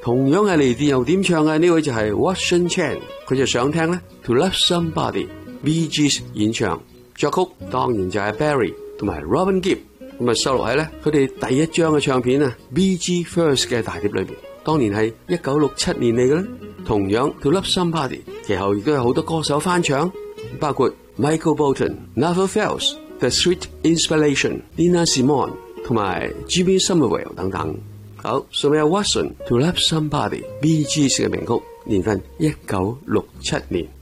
同樣係嚟電又點唱嘅呢位就係 Watson Chan， 佢就想聽咧 To Love Somebody Bee Gees 演唱，作曲當然就係 Barry 同埋 Robin Gibb， 咁啊收錄喺咧佢哋第一張嘅唱片啊 Bee Gees First 嘅大碟裏邊，當年係1967年嚟嘅啦。同樣 To Love Somebody 其後亦都有好多歌手翻唱，包括 Michael Bolton、Never Fails、The Sweet Inspiration、Nina Simone 同埋 Jimmy Somerville 等等。好，送俾 Watson To Love Somebody Bee Gees 嘅名曲，年份1967年。